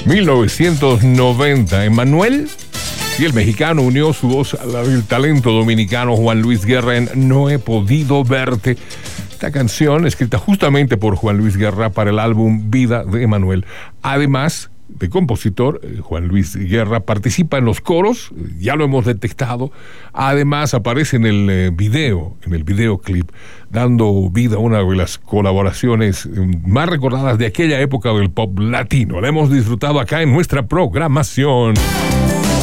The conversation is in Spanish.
1990, Emanuel y el mexicano unió su voz a la del talento dominicano Juan Luis Guerra en No he podido verte. Esta canción, escrita justamente por Juan Luis Guerra para el álbum Vida de Emanuel. Además de compositor, Juan Luis Guerra participa en los coros, ya lo hemos detectado. Además aparece en el videoclip, dando vida a una de las colaboraciones más recordadas de aquella época del pop latino. La hemos disfrutado acá en nuestra programación.